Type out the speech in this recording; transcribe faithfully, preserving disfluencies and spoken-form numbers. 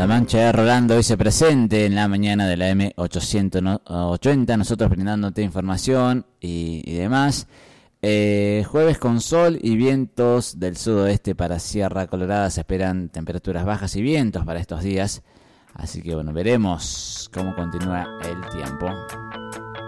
La mancha de Rolando dice presente en la mañana de la M ochocientos ochenta, nosotros brindándote información y, y demás. Eh, jueves con sol y vientos del sudoeste para Sierra Colorada. Se esperan temperaturas bajas y vientos para estos días. Así que bueno, veremos cómo continúa el tiempo.